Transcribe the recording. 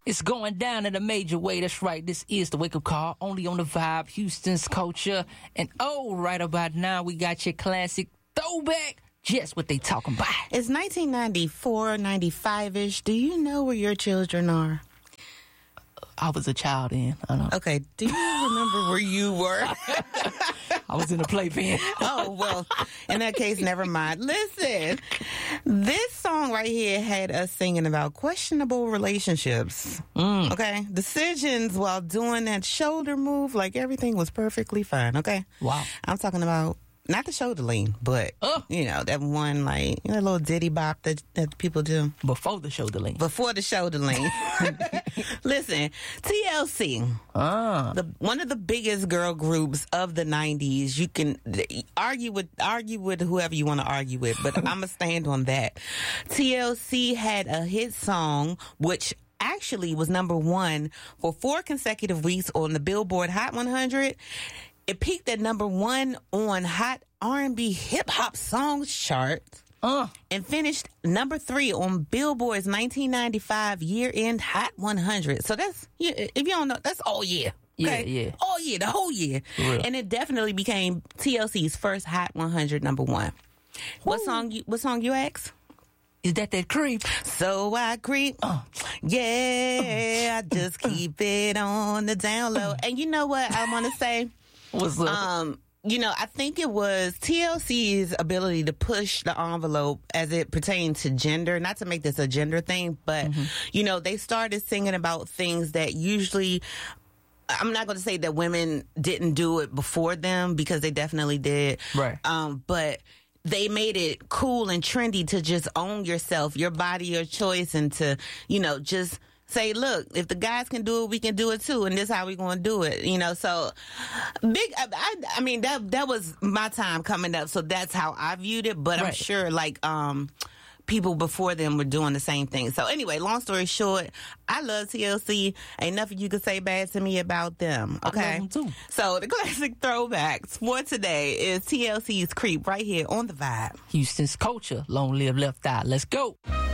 It's going down in a major way. That's right. This is the Wake Up Call, only on the Vibe, Houston's culture. And right about now, we got your classic throwback. Just what they talking about. It's 1994, 95-ish. Do you know where your children are? I was a child then. I know. Okay. Do you remember where you were? I was in a playpen. Oh, well, in that case, never mind. Listen, this song right here had us singing about questionable relationships. Okay? Decisions while doing that shoulder move, like everything was perfectly fine. Okay? Wow. I'm talking about not the shoulder lean, but, that one, like, that little ditty bop that people do. Before the shoulder lean. Before the shoulder lean. Listen, TLC, one of the biggest girl groups of the 90s. You can argue with whoever you want to argue with, but I'm going to stand on that. TLC had a hit song, which actually was number one for 4 consecutive weeks on the Billboard Hot 100. It peaked at number one on Hot R&B Hip Hop Songs chart and finished number 3 on Billboard's 1995 year-end Hot 100. So that's, if you don't know, that's all year. Okay? Yeah. All year, the whole year. And it definitely became TLC's first Hot 100 number one. What song you ask? Is that creep? So I creep. Yeah, I just keep it on the down low. And you know what I want to say? What's up? I think it was TLC's ability to push the envelope as it pertained to gender. Not to make this a gender thing, but, they started singing about things that usually, I'm not going to say that women didn't do it before them, because they definitely did. Right. But they made it cool and trendy to just own yourself, your body, your choice, and to, just say, look, if the guys can do it, we can do it too, and this is how we're going to do it, so big. I mean, that was my time coming up, so that's how I viewed it, but I'm sure, people before them were doing the same thing. So anyway, long story short, I love TLC. Ain't nothing you can say bad to me about them, okay? I love them too. So the classic throwbacks for today is TLC's Creep right here on The Vibe. Houston's culture, long live Left Eye. Let's go.